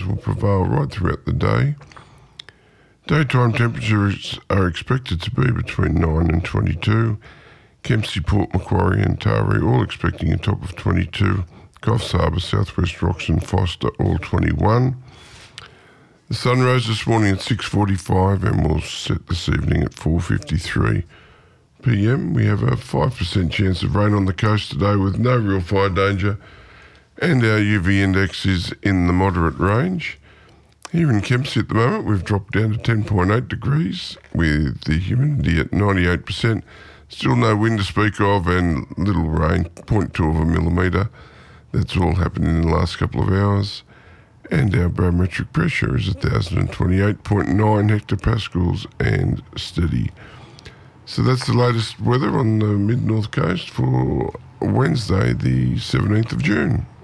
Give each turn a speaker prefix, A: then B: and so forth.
A: will prevail right throughout the day. Daytime temperatures are expected to be between 9 and 22. Kempsey, Port Macquarie and Taree all expecting a top of 22. Coffs Harbour, Southwest Rocks and Foster all 21. The sun rose this morning at 6:45 and will set this evening at 4:53 p.m. We have a 5% chance of rain on the coast today with no real fire danger, and our UV index is in the moderate range. Here in Kempsey at the moment, we've dropped down to 10.8 degrees with the humidity at 98%. Still no wind to speak of and little rain, 0.2 of a millimetre. That's all happened in the last couple of hours. And our barometric pressure is 1,028.9 hectopascals and steady. So that's the latest weather on the mid-north coast for Wednesday, the 17th of June.